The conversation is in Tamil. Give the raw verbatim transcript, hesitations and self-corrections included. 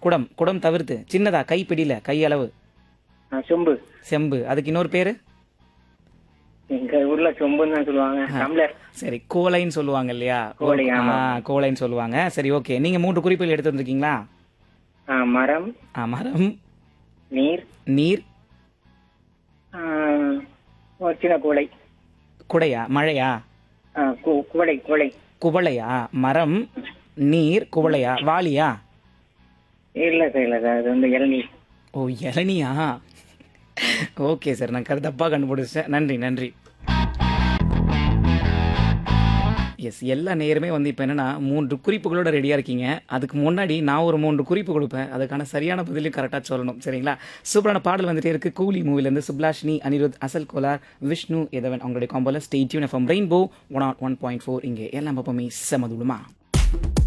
குடம் குடம் தவிர்த்து சின்னதா கைப்பிடியில கையளவு. ஆ, சொம்பு. செம்பு. அதுக்கு இன்னொரு பேரு? எங்க ஊர்ல சொம்புன்னு தான் சொல்லுவாங்க. டம்ளர். சரி, கோலைன்னு சொல்லுவாங்க இல்லையா? ஒரு கோலை, ஆ ஆமா. கோலைன்னு சொல்லுவாங்க. சரி, ஓகே. நீங்க மூன்று குறிப்புகள் எடுத்து வந்திருக்கீங்களா? ஆ, மரம், ஆ, மரம், நீர், நீர், ஆ, ஒரு சின்ன குவளை. குடையா? மழையா? ஆ, கு- குவளை குவளை. குவளையா? மரம், நீர், குவளையா? வாளியா? இல்ல சார், இல்ல சார், அது வந்து இளநீர். ஓ, இளநியா? ஓகே சார், நான் கரு தப்பா கண்டுபிடிச்சேன். நன்றி, நன்றி. எஸ், எல்லா நேயருமே வந்து இப்போ என்னன்னா மூன்று குறிப்புகளோட ரெடியாக இருக்கீங்க. அதுக்கு முன்னாடி நான் ஒரு மூன்று குறிப்பு கொடுப்பேன். அதுக்கான சரியான பதிலையும் கரெக்டாக சொல்லணும். சரிங்களா? சூப்பரான பாடல் வந்துட்டே இருக்கு. கூலி மூவிலேருந்து சுப்லாஷினி, அனிருத், அசல் கோலார், விஷ்ணு எதவன் அவங்களுடைய காம்போல stay tune FM rainbow one add one point four. இங்கே எல்லாம் பப்பமே செமதுடுமா.